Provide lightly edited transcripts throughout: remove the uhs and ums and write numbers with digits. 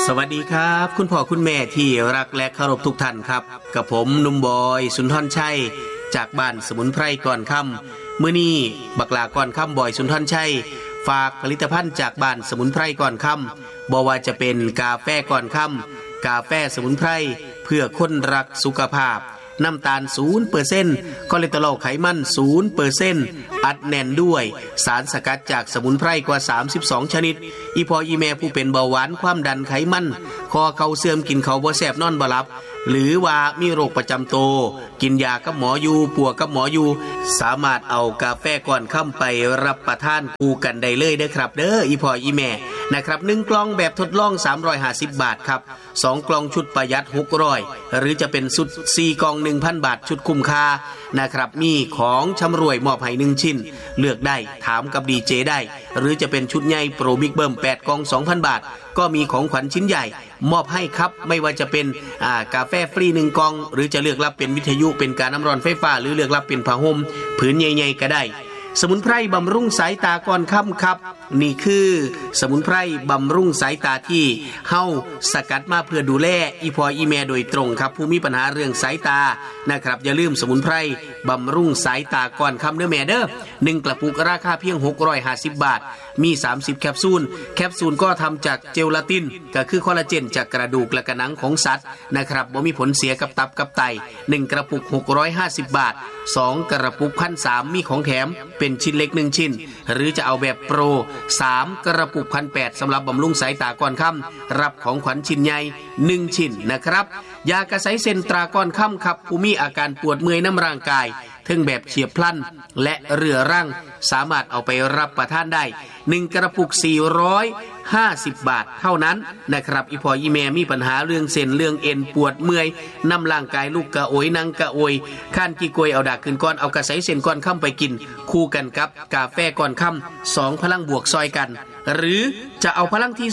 สวัสดีครับคุณพ่อคุณแม่ที่รักและเคารพทุกท่านครับกับผมหนุ่มบอยสุนทรชัยจากบ้านสมุนไพรก่อนค่ำมื้อนี้บักหลาก่อนค่ำบอยสุนทรชัยฝากผลิตภัณฑ์จากบ้านสมุนไพรก่อนค่ำบ่ว่าจะเป็นกาแฟก่อนค่ำกาแฟสมุนไพรเพื่อคนรักสุขภาพน้ำตาล 0% คอเลสเตอรอลไขมัน 0% อัดแน่นด้วยสารสกัดจากสมุนไพรกว่า32ชนิดอีพออีแม่ผู้เป็นเบาหวานความดันไขมันคอเข่าเสื่อมกินข้าวบ่แซ่บนอนบ่หลับหรือว่ามีโรคประจำตัวกินยากับหมออยู่ปัวกับหมออยู่สามารถเอากาแฟก่อนค่ำไปรับประทานคู่กันได้เลยเด้อครับเด้ออีพออีแม่นะครับ1กล่องแบบทดลอง350บาทครับ2กล่องชุดประหยัด600หรือจะเป็นชุด4กล่อง 1,000 บาทชุดคุ้มค่านะครับมีของชำร่วยมอบให้1ชิ้นเลือกได้ถามกับดีเจได้หรือจะเป็นชุดใหญ่โปรบิ๊กเบิ้ม8กล่อง 2,000 บาทก็มีของขวัญชิ้นใหญ่มอบให้ครับไม่ว่าจะเป็นกาแฟฟรี1กล่องหรือจะเลือกรับเป็นวิทยุเป็นการน้ำร้อนไฟฟ้าหรือเลือกรับเป็นผ้าห่มผืนใหญ่ๆก็ได้สมุนไพรบำรุงสายตาก่อนค่ำครับนี่คือสมุนไพรบำรุงสายตาที่เฮาสกัดมาเพื่อดูแลอีพออีแม่โดยตรงครับผู้มีปัญหาเรื่องสายตานะครับอย่าลืมสมุนไพรบำรุงสายตาก่อนค่ำเด้อแม่เด้อ1กระปุกราคาเพียง650บาทมี30แคปซูลก็ทำจากเจลาตินก็คือคอลลาเจนจากกระดูกและกระหนังของสัตว์นะครับบ่มีผลเสียกับตับกับไต1กระปุก650บาท2กระปุก 1,300 มีของแถมเป็นชิ้นเล็ก1ชิ้นหรือจะเอาแบบโปร3กระปุก 1,800 สำหรับบำรุงสายตาก่อนค่ำรับของขวัญชิ้นใหญ่1ชิ้นนะครับยากระไสเซนตราก่อนค่ำครับผู้มีอาการปวดเมื่อยน้ำร่างกายทั้งแบบเฉียบพลันและเรื้อรังสามารถเอาไปรับประทานได้1กระปุก450บาทเท่านั้นนะครับอีพออีแม่มีปัญหาเรื่องเส้นเรื่องเอ็นปวดเมื่อยน้ำร่างกายลูกกระโอยนั่งกระโอยข้านกี่กวยเอาดากขึ้นก้อนเอากระไสเส้นก้อนค่ำไปกินคู่กันกับกาแฟก้อนค่ำ2พลังบวกซอยกันหรือจะเอาพลังที่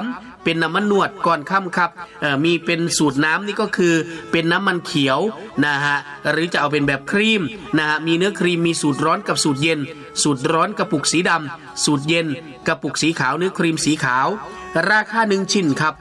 3เป็นน้ำมันนวดก่อนค่ำครับมีเป็นสูตรน้ำนี่ก็คือเป็นน้ำมันเขียวนะฮะหรือจะเอาเป็นแบบครีมนะฮะมีเนื้อครีมมีสูตรร้อนกับสูตรเย็นสูตรร้อนกระปุกสีดำสูตรเย็นกระปุกสีขาวเนื้อครีมสีขาวราคา1ชิ้นครับ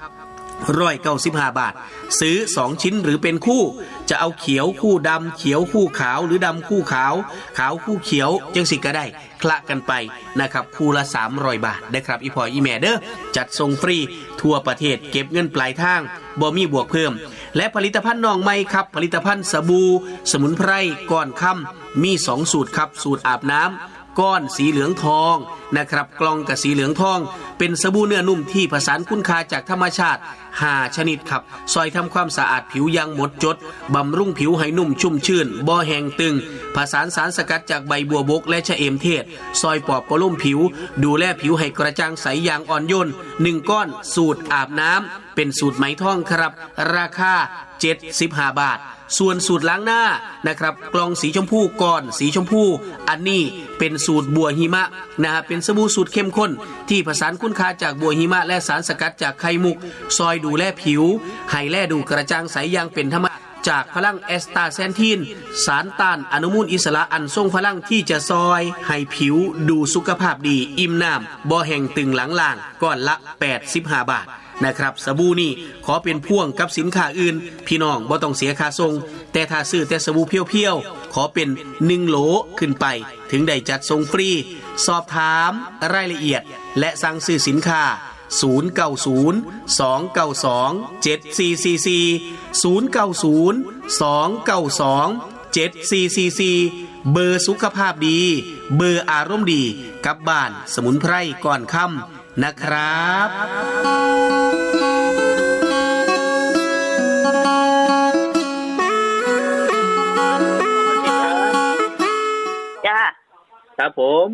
195บาทซื้อ2ชิ้นหรือเป็นคู่จะเอาเขียวคู่ดำเขียวคู่ขาวหรือดำคู่ขาวขาวคู่เขียวจังสิก็ได้คละกันไปนะครับคู่ละ300บาทได้ครับอีพออีแม่เด้อจัดส่งฟรีทั่วประเทศเก็บเงินปลายทางบ่มีบวกเพิ่มและผลิตภัณฑ์น้องใหม่ครับผลิตภัณฑ์สบู่สมุนไพรก้อนค่ำมี2สูตรครับสูตรอาบน้ำก้อนสีเหลืองทองนะครับกล่องกับสีเหลืองทองเป็นสบู่เนื้อนุ่มที่ผสานคุณค่าจากธรรมชาติ5ชนิดครับซอยทำความสะอาดผิวอย่างหมดจดบำรุงผิวให้นุ่มชุ่มชื่นบ่แห้งตึงผสานสารสกัดจากใบบัวบกและชะเอมเทศซอยปอบประโลมผิวดูแลผิวให้กระจ่างใสอย่างอ่อนโยน1ก้อนสูตรอาบน้ำเป็นสูตรไหมทองครับราคา75บาทส่วนสูตรล้างหน้านะครับกล่องสีชมพูก้อนสีชมพูอันนี้เป็นสูตรบัวหิมะนะฮะเป็นสบู่สูตรเข้มข้นที่ผสานคุณค่าจากบัวหิมะและสารสกัดจากไข่มุกซอยดูแลผิวให้แลดูกระจ่างใสอย่างเป็นธรรมชาติจากพลังแอสตาแซนทินสารต้านอนุมูลอิสระอันทรงพลังที่จะซอยให้ผิวดูสุขภาพดีอิ่มน้ำบ่แห้งตึงหลังล่างก้อนละ85บาทนะครับสบู่นี่ขอเป็นพ่วงกับสินค้าอื่นพี่น้องบ่ต้องเสียค่าส่งแต่ถ้าซื้อแต่สบู่เพียวๆขอเป็น1โหลขึ้นไปถึงได้จัดส่งฟรีสอบถามรายละเอียดและสั่งซื้อสินค้า090-292-7444 เบอร์สุขภาพดีเบอร์อารมณ์ดีกับบ้านสมุนไพรก่อนค่ำนะครับจ้าครับผม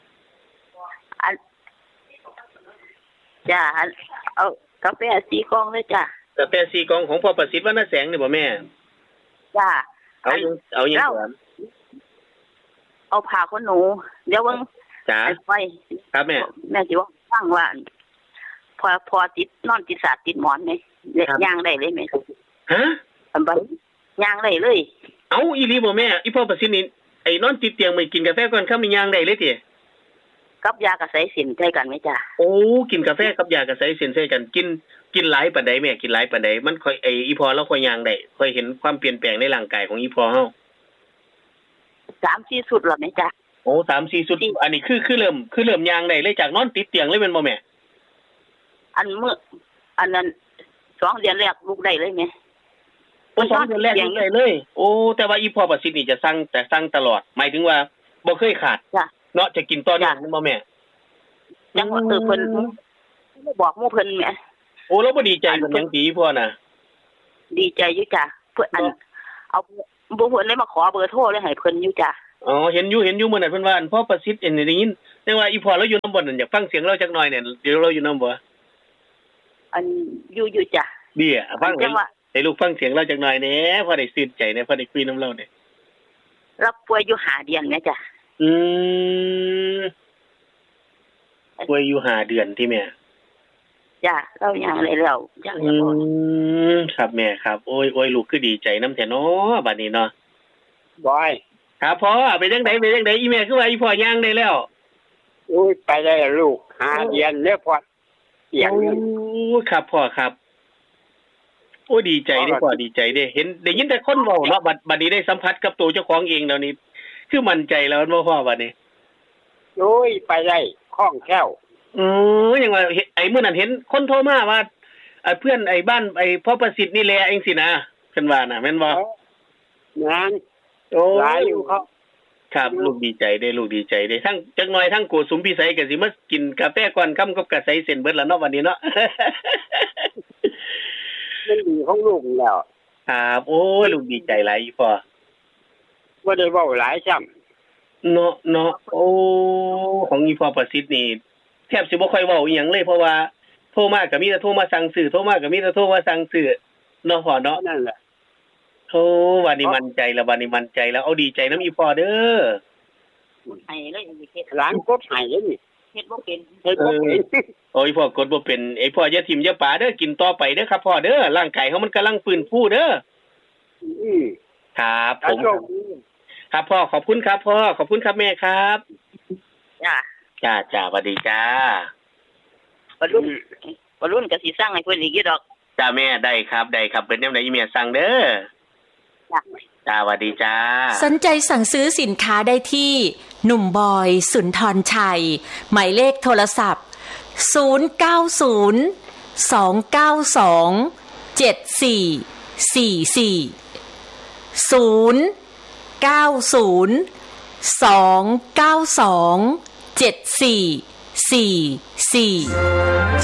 จ้าเอากาแฟ4กล่องเลยจ้ากาแฟ4กล่องของพ่อประสิทธิ์วรรณแสงนี่บ่แม่จ้าเอายังก่อนเอาผ้าขนหนูเดี๋ยวเบิ่งจ้าไปครับแม่สิว่าฟังว่าพอติดนอนติดสาดติดหมอนนี่ย่างได้เลยแม่ฮะอันบัดย่างได้เลยเอาอีหลีบ่แม่อีพ่อประสิทธิ์นี่ไอ้นอนติดเตียงไม่กินกาแฟก่อนค่ำนี่ย่างได้เลยติกับยากระใสสินใช่กันไหมจ้ะโอ้กินกาแฟกับยากระใสเส้นใส่กันกินหลายปานใดแม่กินหลายปานใดมันค่อยอีพอเราค่อยย่างได้ค่อยเห็นความเปลี่ยนแปลงในร่างกายของอีพอเฮา 3-4 สุดหรอไหมจ๊ะโอ้ 3-4 สุดอันนี้คือเริ่มย่างได้เลยจากนอนติดเตียงเลยแม่นบ่แม่อันนั้น2 เดือนแรกลูกได้เลยไหม 2 เดือนแรกลูกได้เลยโอ้แต่ว่าอีพอประสิทธิ์นี่จะสั่งตลอดหมายถึงว่าบ่เคยขาดจ้ะเนาะจะกินต่อเนื่องบ่แม่จังว่าเพิ่นบอกหมู่เพิ่นแหมโอ้แล้วบ่ดีใจเพิ่นจังซี่พ่อน่ะดีใจอยู่จ้ะเพิ่นเอาบ่เพิ่นเลยมาขอเบอร์โทรเลยให้เพิ่นอยู่จ้ะอ๋อเห็นอยู่มื้อนั้นเพิ่นว่าพ่อประสิทธิ์ได้ยินแต่ว่าอีพ่อเราอยู่นำบ่นั่นอยากฟังเสียงเราจักหน่อยเนี่ยเดี๋ยวเราอยู่นำบ่อยู่จ้ะดีอ่ะฟังให้ลูกฟังเสียงเราจักหน่อยแหน่พอได้ชื่นใจแหน่พอได้คุยนำเราเนี่ยรับป่วยอยู่5 เดือนแม่จ้ะป่วยอยู่5 เดือนที่แม่จ้ะเรายังเลยแล้วจังเลยครับแม่ครับโอ้ยลูกคือดีใจนำแท้เนาะบัดนี้เนาะบอยครับพ่อเป็นจังไดอีแม่คือว่าอีพ่อย่างได้แล้วโอ้ยไปได้ลูก5 เดือนแล้วพอเสียงครับพ่อครับโอ้ดีใจเด้พ่อดีใจเด้เห็นได้ยินแต่คนเว้าเนาะบัดนี้ได้สัมผัสกับตัวเจ้าของเองแล้วนี่คือมั่นใจแล้วบ่พ่อบัดนี้โอ้ยไปได้คล่องแคล่วยังว่าไอ้มื้อนั้นเห็นคนโทรมาว่าเพื่อนไอ้บ้านไอ้พ่อประสิทธิ์นี่แหละจังซี่นะเพิ่นว่าน่ะแม่นบ่งานโอ้หลายอยู่ครับลูกดีใจได้ทั้งจักหน่อยทั้งโกสุมพิสัยก็สิมากินกาแฟก่อนค่ำกับกระใสเส้นเบิดแล้วเนาะวันนี้เนาะมันดีของลูกแล้วครับโอ้ยลูกดีใจหลายอีพ่อบ่ได้เว้าหลายซ้ำเนาะโอ้ของอีพ่อประสิทธิ์นี่แทบสิบ่ค่อยเว้าอีหยังเลยเพราะว่าโทรมาก็มีแต่โทรมาสั่งซื้อโทรมาก็มีแต่โทรมาสั่งซื้อเนาะพ่อเนาะนั่นแหละโอ้วันนี้มั่นใจแล้วเอาดีใจนำอีพ่อเด้อให้เลยหลานกดให้เลยนี่เฮ็ดบ่เป็นโอ้ยพ่อกดบ่เป็นไอ้พ่ออย่าทิ่มอย่าปาเด้อกินต่อไปเด้อครับพ่อเด้อร่างกายเฮามันกำลังฟื้นฟูเด้อครับผมครับพ่อขอบคุณครับพ่อขอบคุณครับแม่ครับจ้าสวัสดีจ้าปะรุ่นก็สิสั่งให้เพิ่นอีกอยู่ดอกจ้าแม่ได้ครับเป็นแนวไหนอีแม่สั่งเด้อจ้าสวัสดีจ้าสนใจสั่งซื้อสินค้าได้ที่หนุ่มบอยสุนทรชัยหมายเลขโทรศัพท์090-292-7444